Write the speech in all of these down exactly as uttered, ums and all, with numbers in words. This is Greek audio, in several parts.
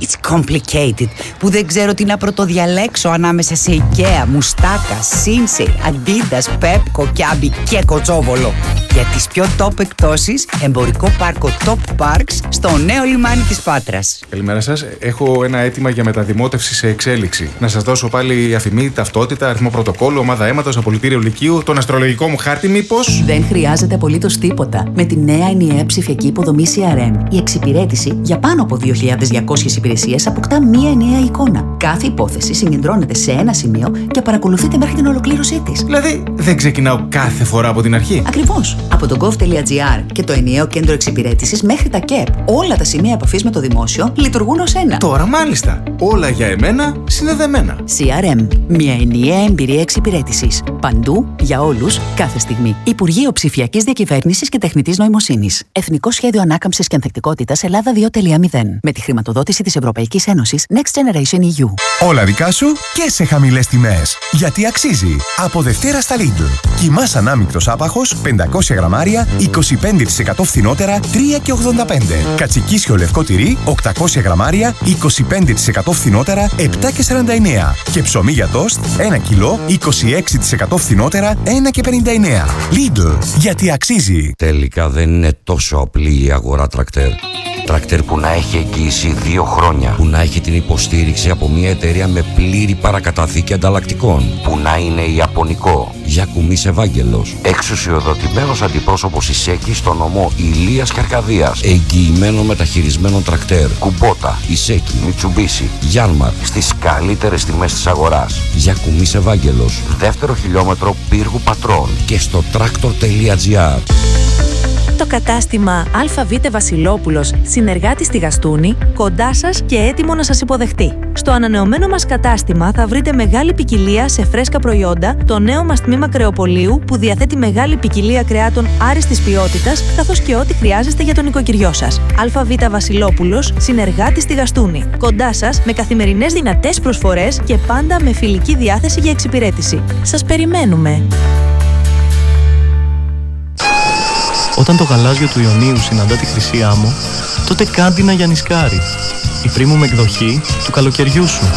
It's complicated, που δεν ξέρω τι να πρωτοδιαλέξω ανάμεσα σε IKEA, Μουστάκα, Sinsei, Adidas, Pepco, Kiabi και Κοτσόβολο. Για τις πιο top εκπτώσεις, εμπορικό πάρκο Top Parks στο νέο λιμάνι της Πάτρας. Καλημέρα σας. Έχω ένα αίτημα για μεταδημότευση σε εξέλιξη. Να σας δώσω πάλι αφημί, ταυτότητα, αριθμό πρωτοκόλλου, ομάδα αίματος, απολυτήριο λυκείου, τον αστρολογικό μου χάρτη, μήπως? Δεν χρειάζεται απολύτως τίποτα. Με τη νέα ενιαία ψηφιακή υποδομή σι αρ εμ, η εξυπηρέτηση για πάνω από δύο χιλιάδες διακόσιες υπηρεσίες αποκτά μία ενιαία εικόνα. Κάθε υπόθεση συγκεντρώνεται σε ένα σημείο και παρακολουθείται μέχρι την ολοκλήρωσή της. Δηλαδή, δεν ξεκινάω κάθε φορά από την αρχή. Ακριβώς. Από το gov.gr και το ενιαίο κέντρο εξυπηρέτησης μέχρι τα ΚΕΠ, όλα τα σημεία επαφής με το δημόσιο λειτουργούν ως ένα. Τώρα μάλιστα. Όλα για εμένα συνδεδεμένα. σι αρ εμ. Μια ενιαία εμπειρία εξυπηρέτησης. Παντού, για όλους, κάθε στιγμή. Υπουργείο Ψηφιακής Διακυβέρνησης και Τεχνητής Νοημοσύνης. Εθνικό Σχέδιο Ανάκαμψης και Ανθεκτικότητας Ελλάδα δύο κόμμα μηδέν. Με τη χρηματοδότηση της Ευρωπαϊκής Ένωσης Next Generation ι γιου. Όλα δικά σου και σε χαμηλές τιμές. Γιατί αξίζει. Από Δευτέρα στα Lidl. Κιμάς ανάμεικτος άπαχος πεντακόσια γραμμάρια, είκοσι πέντε τοις εκατό φθηνότερα, τρία και ογδόντα πέντε. Κατσικίσιο λευκό τυρί, οκτακόσια γραμμάρια, είκοσι πέντε τοις εκατό φθηνότερα, επτά και σαράντα εννέα. Και ψωμί για τόστ, ένα κιλό, είκοσι έξι τοις εκατό φθηνότερα, ένα και πενήντα εννέα. Lidl, γιατί αξίζει. Τελικά δεν είναι τόσο απλή η αγορά τρακτέρ. Τρακτέρ που να έχει εγγύηση δύο χρόνια, που να έχει την υποστήριξη από μια εταιρεία με πλήρη παρακαταθήκη ανταλλακτικών, που να είναι ιαπωνικό. Γιακουμής Ευάγγελος, εξουσιοδοτημένος αντιπρόσωπος Ισέκη στο νομό Ηλίας και Αρκαδίας, εγγυημένο μεταχειρισμένο τρακτέρ, Κουμπότα, Ισέκη, Μιτσουμπίσι, Γιάλμαρ, στις καλύτερες τιμές της αγοράς. Γιακουμής Ευάγγελος, δεύτερο χιλιόμετρο Πύργου Πατρών και στο τρακτορ τελεία τζι άρ. Το κατάστημα ΑΒ Βασιλόπουλος, συνεργάτη στη Γαστούνη, κοντά σας και έτοιμο να σας υποδεχτεί. Στο ανανεωμένο μας κατάστημα θα βρείτε μεγάλη ποικιλία σε φρέσκα προϊόντα, το νέο μας τμήμα κρεοπολίου που διαθέτει μεγάλη ποικιλία κρεάτων άριστης ποιότητας, καθώς και ό,τι χρειάζεστε για τον οικοκυριό σας. ΑΒ Βασιλόπουλος, συνεργάτη στη Γαστούνη, κοντά σας με καθημερινές δυνατές προσφορές και πάντα με φιλική διάθεση για εξυπηρέτηση. Σας περιμένουμε! Όταν το γαλάζιο του Ιωνίου συναντά τη χρυσή άμμο, τότε κάντινα για νησκάρι. Η premium εκδοχή του καλοκαιριού σου.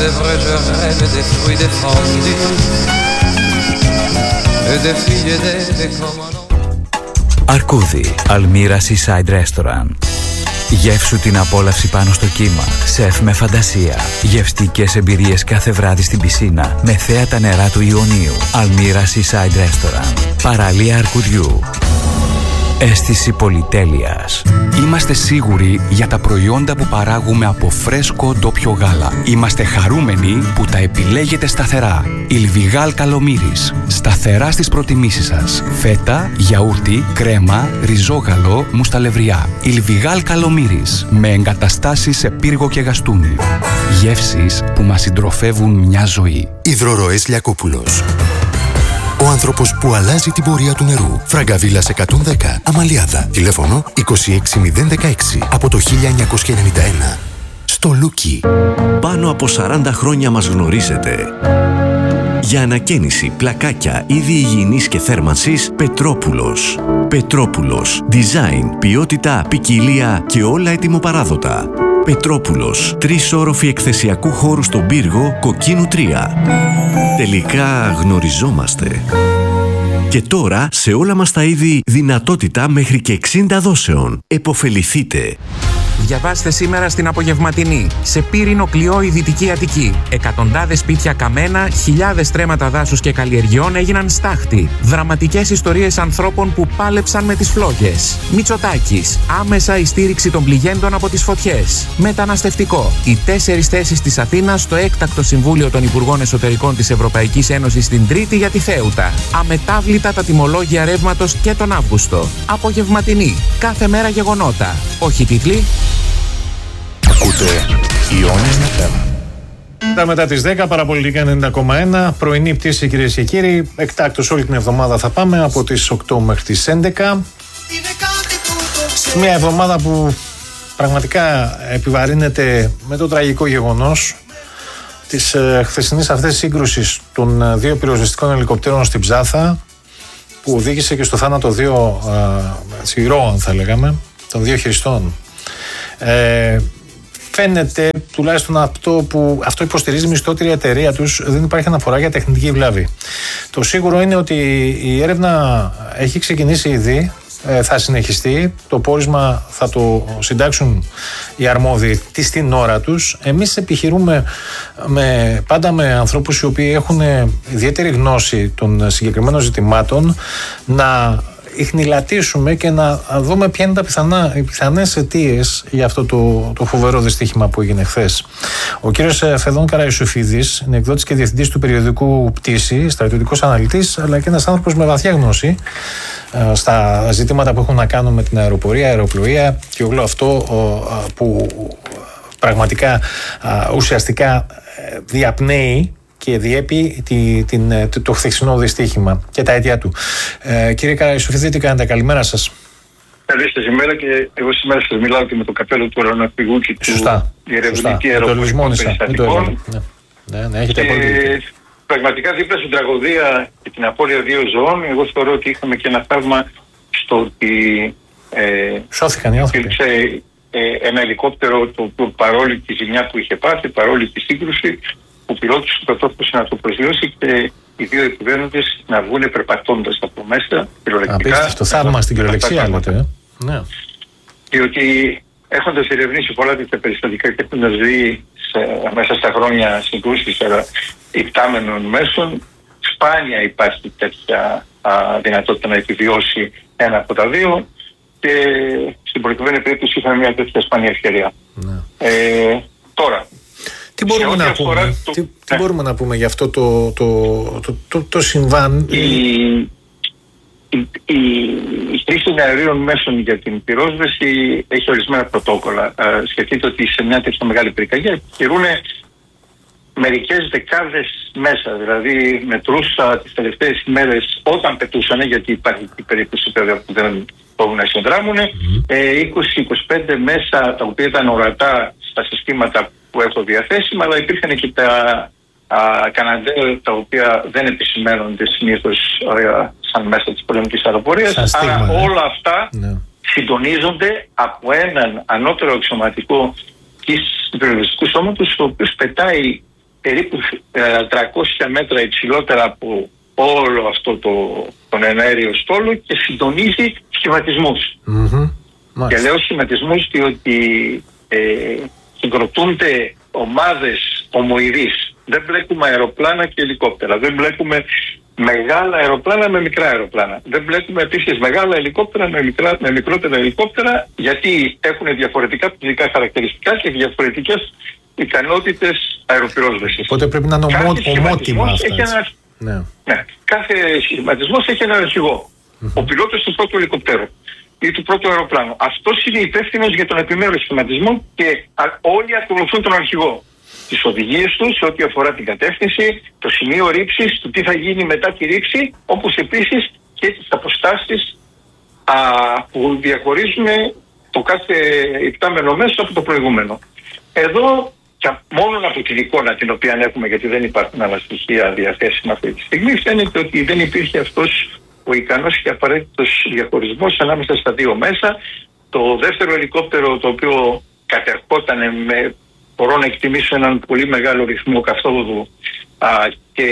Αρκούδι, Αλμύρα Seaside Restaurant. Γεύσου την απόλαυση πάνω στο κύμα. Σεφ με φαντασία. Γευστικές εμπειρίες κάθε βράδυ στην πισίνα με θέα τα νερά του Ιωνίου. Αλμύρα Seaside Restaurant. Παραλία Αρκουδιού. Αίσθηση πολυτέλειας. Είμαστε σίγουροι για τα προϊόντα που παράγουμε από φρέσκο ντόπιο γάλα. Είμαστε χαρούμενοι που τα επιλέγετε σταθερά. Ιλβιγάλ Καλομύρης. Σταθερά στις προτιμήσεις σας. Φέτα, γιαούρτι, κρέμα, ριζόγαλο, μουσταλευριά. Ιλβιγάλ Καλομύρης. Με εγκαταστάσεις σε Πύργο και Γαστούνι. Γεύσεις που μας συντροφεύουν μια ζωή. Υδροροές Λιακόπουλος. Ο άνθρωπος που αλλάζει την πορεία του νερού. Φραγκαβίλας εκατόν δέκα, Αμαλιάδα. Τηλέφωνο είκοσι έξι μηδέν δεκαέξι από το χίλια εννιακόσια ενενήντα ένα. Στο Λούκι. Πάνω από σαράντα χρόνια μας γνωρίζετε. Για ανακαίνιση, πλακάκια, είδη υγιεινής και θέρμανσης, Πετρόπουλος. Πετρόπουλος. Design, ποιότητα, ποικιλία και όλα ετοιμοπαράδοτα. Πετρόπουλος. Τρεις όροφοι εκθεσιακού χώρου στον Πύργο, Κοκκίνου τρία. Τελικά γνωριζόμαστε. Και τώρα σε όλα μας τα είδη δυνατότητα μέχρι και εξήντα δόσεων. Εποφεληθείτε. Διαβάστε σήμερα στην Απογευματινή. Σε Πύρινο Κλειό η Δυτική Αττική. Εκατοντάδες σπίτια καμένα, χιλιάδες τρέματα δάσους και καλλιεργειών έγιναν στάχτη. Δραματικές ιστορίες ανθρώπων που πάλεψαν με τις φλόγες. Μητσοτάκης. Άμεσα η στήριξη των πληγέντων από τις φωτιές. Μεταναστευτικό. Οι τέσσερις θέσεις της Αθήνας στο έκτακτο Συμβούλιο των Υπουργών Εσωτερικών της Ευρωπαϊκής Ένωσης την Τρίτη για τη Θέουτα. Αμετάβλητα τα τιμολόγια ρεύματος και τον Αύγουστο. Απογευματινή. Κάθε μέρα γεγονότα. Όχι τίτλοι. Ακούτε Ιόνια εφ εμ. Τα μετά τις δέκα, παραπολιτικά ενενήντα κόμμα ένα, πρωινή πτήση κυρίες και κύριοι. Εκτάκτως όλη την εβδομάδα θα πάμε από τις οκτώ μέχρι τις έντεκα. Μια εβδομάδα που πραγματικά επιβαρύνεται με το τραγικό γεγονός της ε, χθεσινής αυτής σύγκρουσης των ε, δύο πυροσβεστικών ελικοπτέρων στην Ψάθα, που οδήγησε και στο θάνατο δύο ε, ηρώων, θα λέγαμε, των δύο χειριστών. Ε, φαίνεται τουλάχιστον αυτό που αυτό υποστηρίζει η μισθότερη εταιρεία τους, δεν υπάρχει αναφορά για τεχνητική βλάβη. Το σίγουρο είναι ότι η έρευνα έχει ξεκινήσει ήδη, θα συνεχιστεί, το πόρισμα θα το συντάξουν οι αρμόδιοι στην ώρα τους. Εμείς επιχειρούμε με, πάντα με ανθρώπους οι οποίοι έχουν ιδιαίτερη γνώση των συγκεκριμένων ζητημάτων να ιχνηλατήσουμε και να δούμε ποια είναι τα πιθανά, οι πιθανές αιτίες για αυτό το, το φοβερό δυστύχημα που έγινε χθες. Ο κύριος Φεδόν Καραϊσουφίδης είναι εκδότης και διευθυντής του περιοδικού Πτήση, στρατιωτικός αναλυτής, αλλά και ένας άνθρωπος με βαθιά γνώση ε, στα ζητήματα που έχουν να κάνουν με την αεροπορία, αεροπλοεία και όλο αυτό ε, που πραγματικά ε, ουσιαστικά διαπνέει και διέπει τη, την, το, το χθεσινό δυστύχημα και τα αίτια του. Ε, κύριε Καραϊσουφίδη, τι κάνετε? Καλημέρα σας. Καλή σας ημέρα, και εγώ σήμερα σας μιλάω και με το καπέλο του αεροναυπηγού και του διερευνητή αεροπορικών περιστατικών. Ναι, ναι, ναι, έχετε και πραγματικά δίπλα στην τραγωδία και την απώλεια δύο ζώων, εγώ θεωρώ ότι είχαμε και ένα θαύμα στο ότι ε, σώθηκαν οι άνθρωποι. Υπήρξε ε, ένα ελικόπτερο το οποίο, παρόλη τη ζημιά που είχε πάθει, παρόλη τη σύγκρουση, ο πιλότος του κατόρθωσε να το προσγειώσει και οι δύο επιβαίνοντες να βγουν περπατώντας από μέσα, κυριολεκτικά. Απίστευτο θαύμα στην κυριολεξία, λέτε. Ναι. Διότι έχοντας ερευνήσει πολλά τέτοια περιστατικά και έχοντας δει σε, μέσα στα χρόνια συγκρούσεις υπτάμενων μέσων, σπάνια υπάρχει τέτοια α, δυνατότητα να επιβιώσει ένα από τα δύο, και στην προκειμένη περίπτωση είχαμε μια τέτοια σπάνια ευκαιρία. Ναι. Ε, τώρα, Τι μπορούμε, να πούμε, το... τι, τι μπορούμε να πούμε για αυτό το, το, το, το, το συμβάν? Η, η, η, η χρήση των αερίων μέσων για την πυρόσβεση έχει ορισμένα πρωτόκολλα. Ε, σκεφτείτε ότι σε μια τέτοια μεγάλη πυρκαγιά επιχειρούν μερικές δεκάδες μέσα. Δηλαδή μετρούσα τις τελευταίες ημέρες όταν πετούσαν, γιατί υπάρχει η περίπτωση που δεν μπορούν να συνδράμουν, mm-hmm. ε, είκοσι με είκοσι πέντε μέσα τα οποία ήταν ορατά στα συστήματα που έχω διαθέσιμα, αλλά υπήρχαν και τα Καναντέρ τα οποία δεν επισημαίνονται συνήθως σαν μέσα της πολεμικής αεροπορίας. Άρα όλα αυτά ναι. συντονίζονται από έναν ανώτερο αξιωματικό της πυροσβεστικού σώματος, ο οποίος πετάει περίπου ε, τριακόσια μέτρα υψηλότερα από όλο αυτό το, τον εναέριο στόλο και συντονίζει σχηματισμούς. Mm-hmm. Και λέω σχηματισμούς διότι ε, συγκροτούνται ομάδες ομοειδείς. Δεν μπλέκουμε αεροπλάνα και ελικόπτερα. Δεν μπλέκουμε μεγάλα αεροπλάνα με μικρά αεροπλάνα. Δεν μπλέκουμε επίσης μεγάλα ελικόπτερα με, μικρά, με μικρότερα ελικόπτερα, γιατί έχουν διαφορετικά φυσικά χαρακτηριστικά και διαφορετικές ικανότητες αεροπυρόσβεσης. Οπότε πρέπει να είναι ομότιμα αυτά. Ένα, ναι. Ναι, κάθε σχηματισμός έχει έναν αρχηγό. Mm-hmm. Ο πιλότος του πρώτου ελικοπτέρου ή του πρώτου αεροπλάνου. Αυτός είναι υπεύθυνος για τον επιμέρους σχηματισμό και α, όλοι ακολουθούν τον αρχηγό. Τις οδηγίες του σε ό,τι αφορά την κατεύθυνση, το σημείο ρήψης, το τι θα γίνει μετά τη ρήψη, όπως επίσης και τις αποστάσεις α, που διαχωρίζουν το κάθε υπτάμενο μέσο από το προηγούμενο. Εδώ, και μόνο από την εικόνα την οποία έχουμε, γιατί δεν υπάρχουν άλλα στοιχεία διαθέσιμα αυτή τη στιγμή, φαίνεται ότι δεν υπήρχε αυτός ο ικανός και απαραίτητος διαχωρισμός ανάμεσα στα δύο μέσα. Το δεύτερο ελικόπτερο, το οποίο κατερχόταν με, μπορώ να εκτιμήσω, έναν πολύ μεγάλο ρυθμό καθόδου α, και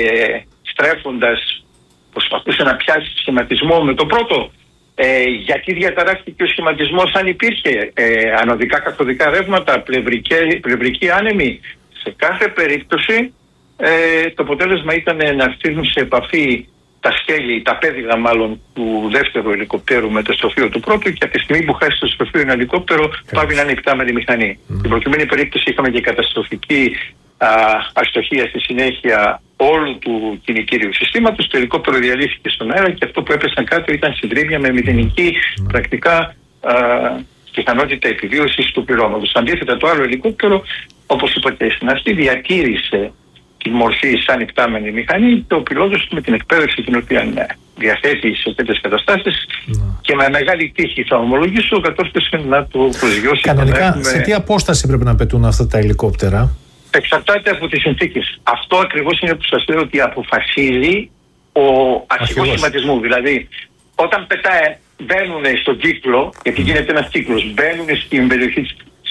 στρέφοντας προσπαθούσε να πιάσει σχηματισμό με το πρώτο. Ε, γιατί διαταράχθηκε ο σχηματισμός, αν υπήρχε ε, ανωδικά καθοδικά ρεύματα, πλευρική άνεμη? Σε κάθε περίπτωση ε, το αποτέλεσμα ήταν να έρθουν σε επαφή τα σκέλη, τα πέδιγα μάλλον του δεύτερου ελικοπτέρου με το στροφείο του πρώτου, και από τη στιγμή που χάσει το στροφείο ένα ελικόπτερο πάβει να είναι υπτάμενη μηχανή. Mm. Στην προκειμένη περίπτωση είχαμε και καταστροφική α, αστοχία στη συνέχεια όλου του κινητήριου συστήματος. Το ελικόπτερο διαλύθηκε στον αέρα και αυτό που έπεσαν κάτω ήταν συντρίμμια με μηδενική mm. πρακτικά α, πιθανότητα επιβίωσης του πληρώματος. Αντίθετα, το άλλο ελικόπτερο, όπως είπατε στην αρχή, διατήρησε τη μορφή σαν υπτάμενη μηχανή, το πιλότος με την εκπαίδευση την οποία διαθέτει σε τέτοιες καταστάσεις mm. και με μεγάλη τύχη, θα ομολογήσω, κατόρθωσε να το προσγειώσει. Κανονικά, έχουμε... σε τι απόσταση πρέπει να πετούν αυτά τα ελικόπτερα? Εξαρτάται από τις συνθήκες. Αυτό ακριβώς είναι που σας λέω, ότι αποφασίζει ο αρχηγός σχηματισμού. Δηλαδή, όταν πετάει, μπαίνουν στον κύκλο, γιατί γίνεται ένας κύκλος, μπαίνουν στην περιοχή της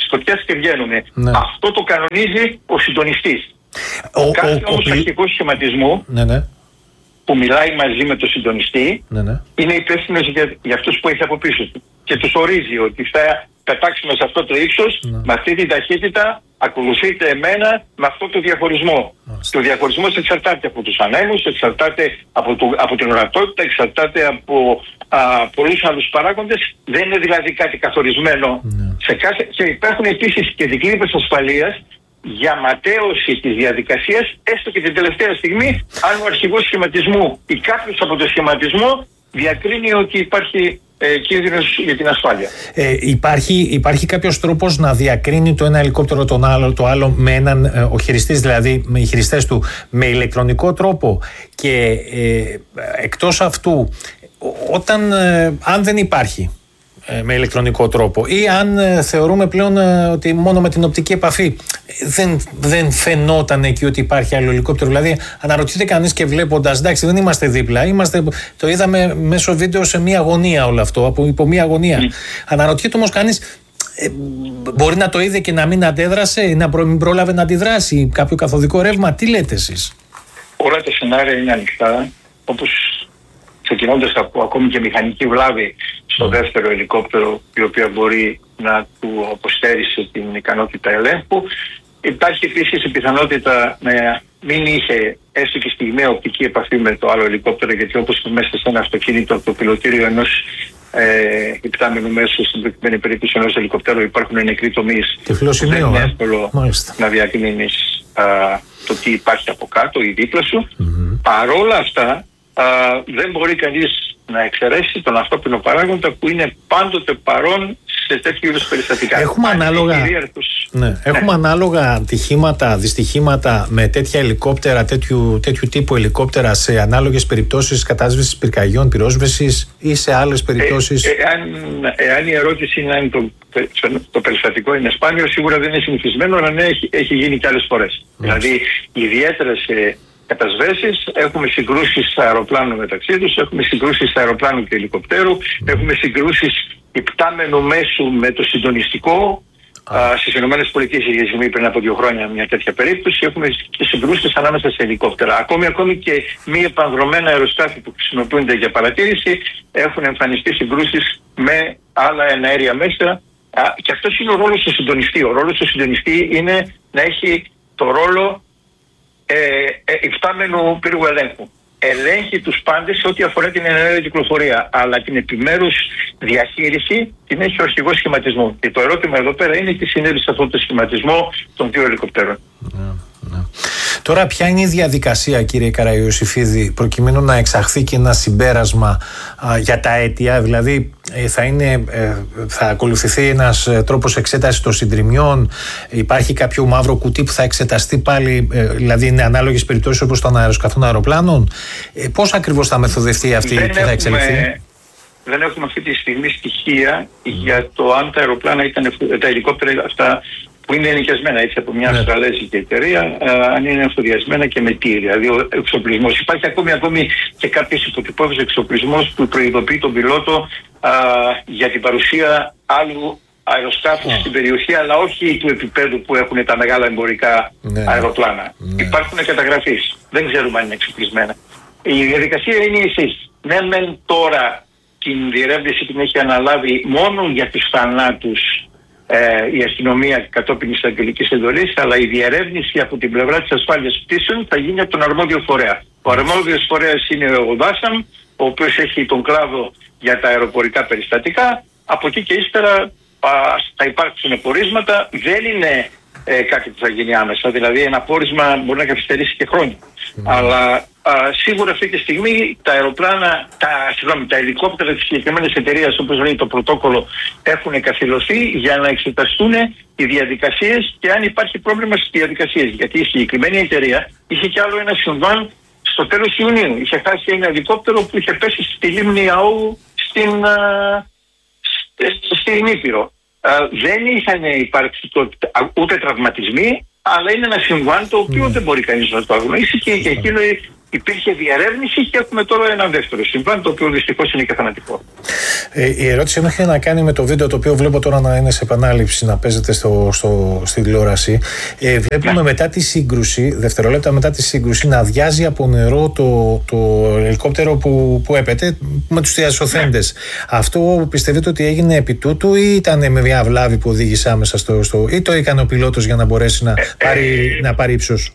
φωτιάς και βγαίνουν. Ναι. Αυτό το κανονίζει ο συντονιστής. Ο, Κάθε ο, όμως ο, αρχηγός σχηματισμού ναι, ναι. που μιλάει μαζί με τον συντονιστή Ναι, ναι. είναι υπεύθυνος για, για αυτούς που έχει από πίσω του. Και τους ορίζει ότι θα πετάξουμε σε αυτό το ύψος, ναι. με αυτή την ταχύτητα, ακολουθείτε εμένα με αυτό το διαχωρισμό. Και ο διαχωρισμός εξαρτάται από τους ανέμους, εξαρτάται από, το, από την ορατότητα, εξαρτάται από α, πολλούς άλλους παράγοντες. Δεν είναι δηλαδή κάτι καθορισμένο. Ναι. Σε κάθε, και υπάρχουν επίσης και δικλείδες ασφαλείας για ματέωση της διαδικασίας, έστω και την τελευταία στιγμή, αν ο αρχηγός σχηματισμού ή κάποιος από το σχηματισμό διακρίνει ότι υπάρχει ε, κίνδυνος για την ασφάλεια. Ε, υπάρχει, υπάρχει κάποιος τρόπος να διακρίνει το ένα ελικόπτερο τον άλλο, το άλλο με έναν, ε, ο χειριστής δηλαδή, με οι χειριστές του, με ηλεκτρονικό τρόπο, και ε, εκτός αυτού, όταν, ε, αν δεν υπάρχει με ηλεκτρονικό τρόπο, ή αν ε, θεωρούμε πλέον ε, ότι μόνο με την οπτική επαφή δεν, δεν φαινόταν εκεί ότι υπάρχει άλλο ελικόπτερο. Δηλαδή, αναρωτιέται κανείς και βλέποντας, εντάξει, δεν είμαστε δίπλα, είμαστε, το είδαμε μέσω βίντεο σε μία γωνία όλο αυτό, από υπό μία γωνία. Mm. Αναρωτιέται όμως κανείς, ε, μπορεί να το είδε και να μην αντέδρασε, ή να προ, μην πρόλαβε να αντιδράσει, κάποιο καθοδικό ρεύμα. Τι λέτε εσείς? Όλα τα σενάρια είναι ανοιχτά, όπως ξεκινώντας από ακόμη και μηχανική βλάβη στο mm. δεύτερο ελικόπτερο, η οποία μπορεί να του αποστέρισε την ικανότητα ελέγχου. Υπάρχει επίσης η πιθανότητα να μην είχε έστω και στιγμιαία οπτική επαφή με το άλλο ελικόπτερο, γιατί όπως και μέσα σε ένα αυτοκίνητο από το πιλωτήριο ενός ε, υπτάμενου μέσου, στην προκειμένη περίπτωση ενός ελικοπτέρου, υπάρχουν νεκροί τομείς. Δεν είναι εύκολο να διακρίνεις το τι υπάρχει από κάτω ή δίπλα σου. Mm-hmm. Παρόλα αυτά, Uh, δεν μπορεί κανείς να εξαιρέσει τον ανθρώπινο παράγοντα που είναι πάντοτε παρόν σε τέτοιου είδους περιστατικά. Έχουμε ανάλογα, ναι, έχουμε ναι. ανάλογα ατυχήματα, δυστυχήματα με τέτοια ελικόπτερα, τέτοιου, τέτοιου τύπου ελικόπτερα σε ανάλογες περιπτώσεις κατάσβεσης πυρκαγιών, πυρόσβεσης, ή σε άλλες περιπτώσεις? Ε, εάν, εάν η ερώτηση είναι αν το, το περιστατικό είναι σπάνιο, σίγουρα δεν είναι συνηθισμένο, αλλά ναι, έχει, έχει γίνει και άλλες φορές. Mm. Δηλαδή ιδιαίτερα σε κατασβέσεις, έχουμε συγκρούσεις αεροπλάνου μεταξύ τους, έχουμε συγκρούσεις αεροπλάνου και ελικοπτέρου, mm. έχουμε συγκρούσεις υπτάμενου μέσου με το συντονιστικό. Ah. Στις ΗΠΑ είχε συμβεί πριν από δύο χρόνια μια τέτοια περίπτωση. Έχουμε και συγκρούσεις ανάμεσα σε ελικόπτερα. Ακόμη, ακόμη και μη επανδρομένα αεροσκάφη που χρησιμοποιούνται για παρατήρηση έχουν εμφανιστεί συγκρούσεις με άλλα εναέρια μέσα. Και αυτός είναι ο ρόλος του συντονιστή. Ο ρόλος του συντονιστή είναι να έχει το ρόλο Ε, ε, υφτάμενου πύργου ελέγχου. Ελέγχει τους πάντες σε ό,τι αφορά την εναέρια κυκλοφορία, αλλά την επιμέρους διαχείριση την έχει ο αρχηγός σχηματισμού. Και το ερώτημα εδώ πέρα είναι τι συνέβη σε αυτόν τον σχηματισμό των δύο ελικοπτέρων. Ναι, ναι. Τώρα, ποια είναι η διαδικασία, κύριε Καραϊωσήφιδη, προκειμένου να εξαχθεί και ένα συμπέρασμα α, για τα αίτια? Δηλαδή, ε, θα, είναι, ε, θα ακολουθηθεί ένας ε, τρόπος εξέτασης των συντριμιών, υπάρχει κάποιο μαύρο κουτί που θα εξεταστεί πάλι, ε, δηλαδή είναι ανάλογες περιπτώσεις όπως των αεροσκαφών αεροπλάνων? Ε, πώς ακριβώς θα μεθοδευτεί αυτή δεν και θα εξελιχθεί? Δεν έχουμε αυτή τη στιγμή στοιχεία mm. για το αν τα αεροπλάνα ήταν, τα ελικόπτερα αυτά που είναι ενοικιασμένα έτσι από μια αυστραλέζικη εταιρεία, αν είναι εφοδιασμένα και με τι, δηλαδή ο εξοπλισμός. Υπάρχει ακόμη, ακόμη και κάποιες υποτυπώσεις εξοπλισμός που προειδοποιεί τον πιλότο α, για την παρουσία άλλου αεροσκάφους στην περιοχή, αλλά όχι του επίπεδου που έχουν τα μεγάλα εμπορικά ναι. αεροπλάνα. Ναι. Υπάρχουν καταγραφείς. Δεν ξέρουμε αν είναι εξοπλισμένα. Η διαδικασία είναι η εξής. Ναι, μεν τώρα την διερεύνηση την έχει αναλάβει μόνο για τους θανάτους Ε, η αστυνομία κατόπιν της αγγελικής εντολής, αλλά η διερεύνηση από την πλευρά της ασφάλειας πτήσεων θα γίνει από τον αρμόδιο φορέα. Ο αρμόδιος φορέας είναι ο Δάσαμ, ο οποίος έχει τον κλάδο για τα αεροπορικά περιστατικά. Από εκεί και ύστερα α, θα υπάρξουν πορίσματα. Δεν είναι ε, κάτι που θα γίνει άμεσα, δηλαδή ένα πόρισμα μπορεί να καθυστερήσει και χρόνια. Mm. Αλλά α, σίγουρα αυτή τη στιγμή τα αεροπλάνα, τα, συγγνώμη, τα ελικόπτερα της συγκεκριμένης εταιρείας, όπως λέει το πρωτόκολλο, έχουν καθυλωθεί για να εξεταστούν οι διαδικασίες και αν υπάρχει πρόβλημα στις διαδικασίες. Γιατί η συγκεκριμένη εταιρεία είχε κι άλλο ένα συμβάν στο τέλος Ιουνίου. Είχε χάσει ένα ελικόπτερο που είχε πέσει στη λίμνη Αού στην, α, στην Ήπειρο. Α, δεν είχαν υπάρξει το, ούτε τραυματισμοί, αλλά είναι ένα συμβάν το οποίο mm. δεν μπορεί κανείς να το αγνοήσει και, και εκείνο υπήρχε διαρεύνηση και έχουμε τώρα ένα δεύτερο συμβάν, το οποίο δυστυχώς είναι και θανατικό. Ε, η ερώτηση μου έχει να κάνει με το βίντεο το οποίο βλέπω τώρα να είναι σε επανάληψη, να παίζεται στο, στο, στη τηλεόραση. Ε, βλέπουμε yeah. μετά τη σύγκρουση, δευτερόλεπτα μετά τη σύγκρουση, να αδειάζει από νερό το, το ελικόπτερο που, που έπεται με τους διασωθέντες. Yeah. Αυτό πιστεύετε ότι έγινε επί τούτου ή ήταν με μια βλάβη που οδήγησε άμεσα στο, στο ή το έκανε ο πιλότος για να μπορέσει να, ε, πάρει, ε, να πάρει ύψος?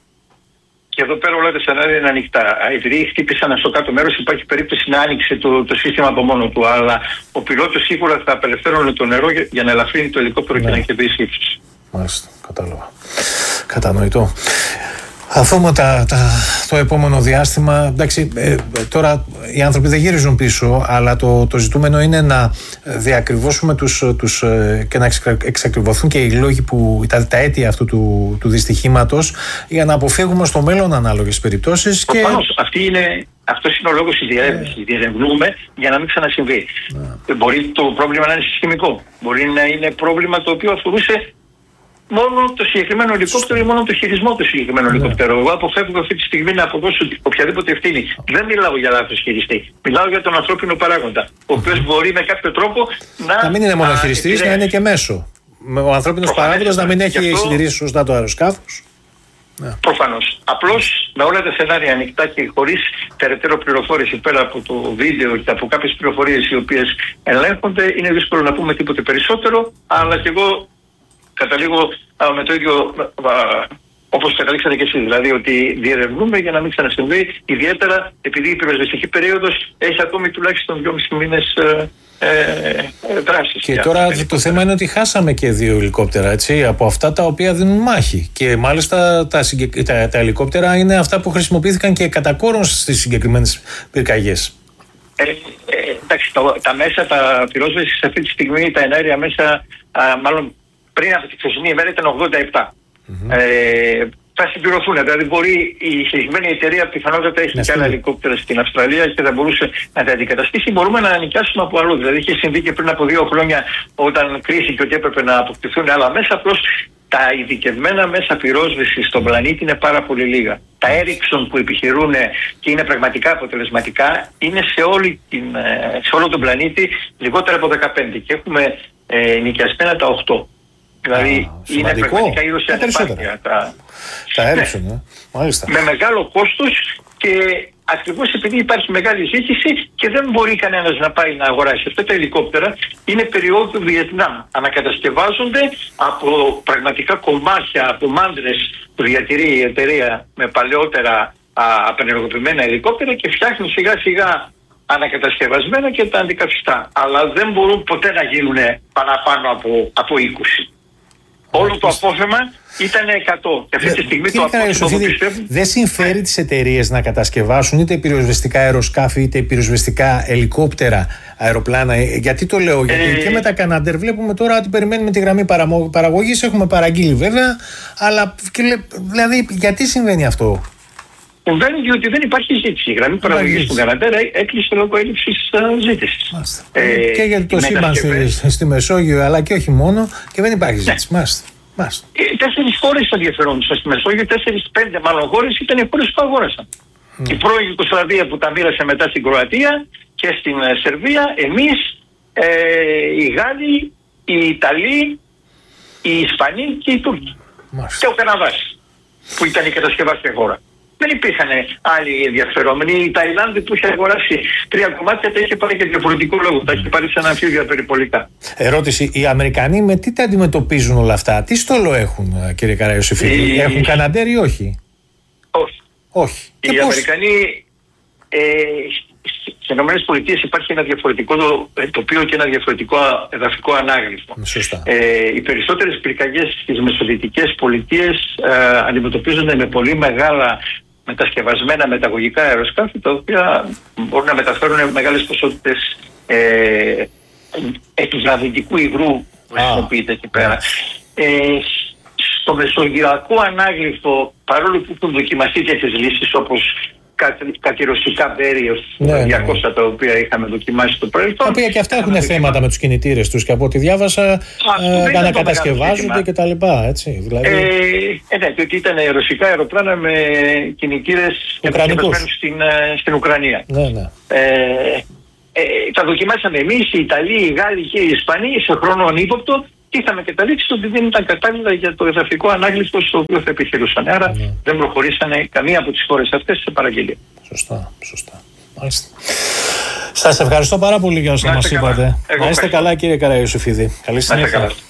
Και εδώ πέρα όλα τα σενάρια είναι ανοιχτά. Επειδή χτύπησαν στο κάτω μέρος, υπάρχει περίπτωση να άνοιξε το, το σύστημα από μόνο του. Αλλά ο πιλότος σίγουρα θα απελευθέρωνε το νερό για, για να ελαφρύνει το ελικόπτερο, ναι, και να κερδίσει ύψος. Μάλιστα, κατάλαβα. Κατανοητό. Θα δούμε τα, τα, το επόμενο διάστημα. Εντάξει, ε, τώρα οι άνθρωποι δεν γυρίζουν πίσω, αλλά το, το ζητούμενο είναι να διακριβώσουμε τους, τους, και να εξακριβωθούν και οι λόγοι, που, τα, τα αίτια αυτού του, του δυστυχήματος, για να αποφύγουμε στο μέλλον ανάλογες περιπτώσεις. Και... Αυτή είναι, αυτός είναι ο λόγος της διερεύνησης. Yeah. Διερευνούμε για να μην ξανασυμβεί. Yeah. Μπορεί το πρόβλημα να είναι συστημικό. Μπορεί να είναι πρόβλημα το οποίο αφορούσε μόνο το συγκεκριμένο ελικόπτερο ή μόνο το χειρισμό του συγκεκριμένου ελικόπτερου. Yeah. Εγώ αποφεύγω αυτή τη στιγμή να αποδώσω οποιαδήποτε ευθύνη. Δεν μιλάω για λάθος χειριστή. Μιλάω για τον ανθρώπινο παράγοντα, ο οποίος μπορεί με κάποιο τρόπο να. Να μην είναι μόνο χειριστής, να είναι και μέσο. Ο ανθρώπινος παράγοντας να μην έχει συντηρήσει σωστά το αεροσκάφος. Yeah. Προφανώς. Απλώς με όλα τα σενάρια ανοιχτά και χωρίς περαιτέρω πληροφόρηση πέρα από το βίντεο και από κάποιες πληροφορίες οι οποίες ελέγχονται, είναι δύσκολο να πούμε τίποτε περισσότερο. Αλλά και εγώ καταλήγω α, με το ίδιο α, όπως καταλήξατε και εσείς, δηλαδή ότι διερευνούμε για να μην ξανασυμβεί, ιδιαίτερα επειδή η πυροσβεστική περίοδος έχει ακόμη τουλάχιστον δυόμισι μήνες ε, ε, ε, δράσης. Και τώρα το, το θέμα είναι ότι χάσαμε και δύο ελικόπτερα, έτσι, από αυτά τα οποία δίνουν μάχη. Και μάλιστα τα, συγκεκ... τα, τα ελικόπτερα είναι αυτά που χρησιμοποιήθηκαν και κατά κόρον στις συγκεκριμένες πυρκαγιές. Ε, ε, εντάξει, το, τα μέσα, τα πυρόσβεσης αυτή τη στιγμή, τα εναέρια μέσα, α, μάλλον πριν από τη χθεσινή ημέρα ήταν ογδόντα επτά. Mm-hmm. Ε, θα συμπληρωθούν. Δηλαδή, μπορεί η συγκεκριμένη εταιρεία πιθανότατα έχει και άλλα ελικόπτερα στην Αυστραλία και θα μπορούσε να τα αντικαταστήσει. Μπορούμε να νοικιάσουμε από αλλού. Δηλαδή, είχε συμβεί και πριν από δύο χρόνια όταν κρίθηκε ότι έπρεπε να αποκτηθούν άλλα μέσα. Απλώς τα ειδικευμένα μέσα πυρόσβεση στον πλανήτη είναι πάρα πολύ λίγα. Τα Ericsson που επιχειρούν και είναι πραγματικά αποτελεσματικά είναι σε, όλη την, σε όλο τον πλανήτη λιγότερα από δεκαπέντε. Και έχουμε ε, νοικιασμένα τα οκτώ. Δηλαδή ah, είναι πραγματικά είδος σε ανεπάρκεια. Τα, τα Ericsson, ναι. Μάλιστα. Με μεγάλο κόστος και ακριβώς επειδή υπάρχει μεγάλη ζήτηση και δεν μπορεί κανένας να πάει να αγοράσει. Αυτά τα ελικόπτερα είναι περίοδου Βιετνάμ. Ανακατασκευάζονται από πραγματικά κομμάτια, από μάντρες που διατηρεί η εταιρεία με παλαιότερα απενεργοποιημένα ελικόπτερα και φτιάχνει σιγά σιγά ανακατασκευασμένα και τα αντικαθιστά. Αλλά δεν μπορούν ποτέ να γίνουν παραπάνω από, από είκοσι. Όλο το απόθεμα ήταν εκατό. Και αυτή τη στιγμή το απόθεμα πιστεύω... Δεν συμφέρει τις εταιρείες να κατασκευάσουν είτε πυροσβεστικά αεροσκάφη είτε πυροσβεστικά ελικόπτερα, αεροπλάνα. Γιατί το λέω, γιατί ε... και με τα Κανάντερ βλέπουμε τώρα ότι περιμένουμε τη γραμμή παραγωγής. Έχουμε παραγγείλει βέβαια, αλλά δηλαδή γιατί συμβαίνει αυτό? Συμβαίνει διότι δεν υπάρχει ζήτηση. Η γραμμή παραγωγής του Καναντέρ έκλεισε λόγω έλλειψης ζήτησης. Ε, και για το σύμπαν στη, στη Μεσόγειο, αλλά και όχι μόνο, και δεν υπάρχει ζήτηση. Ναι. Μάλιστα. Μάλιστα. Ε, τέσσερις χώρες ενδιαφερόντουσαν στη Μεσόγειο, τέσσερις πέντε μάλλον χώρες ήταν οι χώρες που αγόρασαν. Mm. Η πρώην Ιουγκοσλαβία που τα μοίρασε μετά στην Κροατία και στην Σερβία, εμείς, ε, οι Γάλλοι, οι Ιταλοί, οι Ισπανοί και οι Τούρκοι. Μάλιστα. Και ο Καναδάς που ήταν η κατασκευάστρια χώρα. Δεν υπήρχαν άλλοι ενδιαφερόμενοι. Η Ταϊλάνδη που είχε αγοράσει τρία κομμάτια τα είχε πάρει για διαφορετικό λόγο. Τα είχε πάρει σε ένα αμφίβια περιπολικά. Ερώτηση. Οι Αμερικανοί με τι τα αντιμετωπίζουν όλα αυτά? Τι στόλο έχουν, κύριε Καραϊωσήφιδη? Η... Έχουν Καναντέρ ή όχι? Όχι. Όχι. Οι πώς... Αμερικανοί ε, στις ΗΠΑ υπάρχει ένα διαφορετικό τοπίο και ένα διαφορετικό εδαφικό ανάγλυφο. Σωστά. Ε, οι περισσότερες πυρκαγιές στις μεσοδυτικές πολιτείες ε, αντιμετωπίζονται με πολύ μεγάλα μετασκευασμένα μεταγωγικά αεροσκάφη, τα οποία μπορούν να μεταφέρουν μεγάλες ποσότητες ε, επιβλαβητικού υγρού που χρησιμοποιείται εκεί πέρα. Ε, στο μεσογειακό ανάγλυφο, παρόλο που έχουν δοκιμαστεί τέτοιες λύσεις όπως κάτι, κάτι ρωσικά Μπέριεφ ναι, διακόσια ναι. τα οποία είχαμε δοκιμάσει στο παρελθόν. Τα οποία και αυτά έχουν θέματα με τους κινητήρες τους και από ό,τι διάβασα ε, ανακατασκευάζονται και τα λοιπά, έτσι. Δηλαδή... Ε, ε, ναι, διότι ήταν ρωσικά αεροπλάνα με κινητήρες κατασκευασμένους στην, στην Ουκρανία. Ναι, ναι. Ε, ε, τα δοκιμάσαμε εμείς, οι Ιταλοί, οι Γάλλοι και οι Ισπανοί σε χρόνο ανύποπτο και είχαμε καταλήξει ότι δεν ήταν κατάλληλα για το εδαφικό ανάγλυφο στο οποίο θα επιχειρούσαν. Άρα ναι. δεν προχωρήσανε καμία από τις χώρες αυτές σε παραγγελία. Σωστά, σωστά. Μάλιστα. Σας ευχαριστώ πάρα πολύ για όσα μας είπατε. Να είστε καλά, κύριε Καραϊωσουφίδη. Καλή συνέχεια.